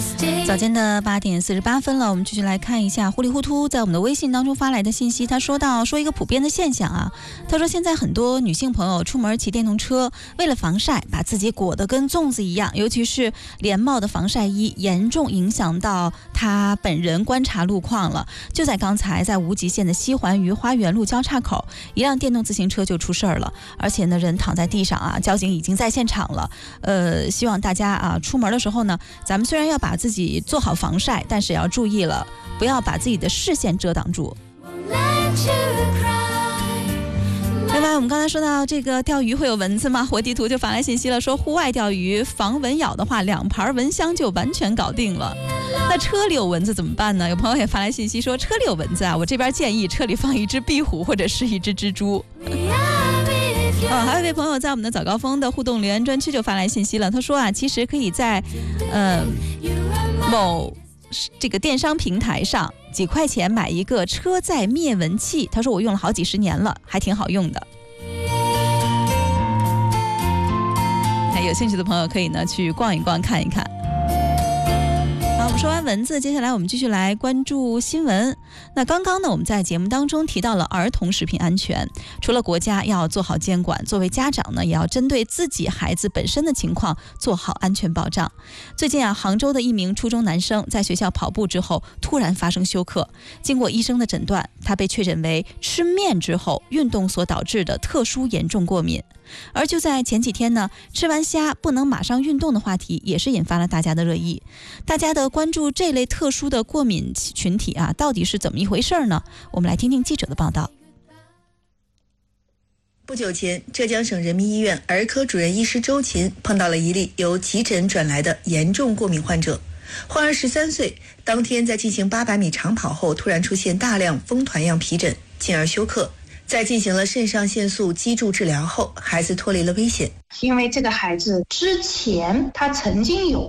早间的8点48分了，我们继续来看一下糊里糊涂在我们的微信当中发来的信息。他说一个普遍的现象啊，他说现在很多女性朋友出门骑电动车，为了防晒，把自己裹得跟粽子一样，尤其是连帽的防晒衣，严重影响到他本人观察路况了。就在刚才，在无极县的西环于花园路交叉口，一辆电动自行车就出事儿了，而且呢人躺在地上啊，交警已经在现场了。希望大家啊出门的时候呢，咱们虽然要把自己做好防晒，但是也要注意了，不要把自己的视线遮挡住。另外我们刚才说到这个钓鱼会有蚊子吗？活地图就发来信息了，说户外钓鱼防蚊咬的话，2盘蚊香就完全搞定了。那车里有蚊子怎么办呢？有朋友也发来信息说车里有蚊子啊，我这边建议车里放一只壁虎或者是一只蜘蛛。还有一位朋友在我们的早高峰的互动留言专区就发来信息了，他说啊，其实可以在某这个电商平台上几块钱买一个车载灭蚊器，他说我用了好几十年了，还挺好用的。有兴趣的朋友可以呢去逛一逛看一看。好，我们说完文字，接下来我们继续来关注新闻。那刚刚呢，我们在节目当中提到了儿童食品安全，除了国家要做好监管，作为家长呢，也要针对自己孩子本身的情况做好安全保障。最近啊，杭州的一名初中男生在学校跑步之后突然发生休克，经过医生的诊断，他被确诊为吃面之后运动所导致的特殊严重过敏。而就在前几天呢，吃完虾不能马上运动的话题也是引发了大家的热议。大家的关注这类特殊的过敏群体啊，到底是怎么一回事呢？我们来听听记者的报道。 不久前，浙江省人民医院儿科主任医师周琴碰到了一例由急诊转来的严重过敏患者。患儿13岁，当天在进行800米长跑后，突然出现大量风团样皮疹，进而休克。在进行了肾上腺素激注治疗后，孩子脱离了危险。 因为这个孩子之前他曾经有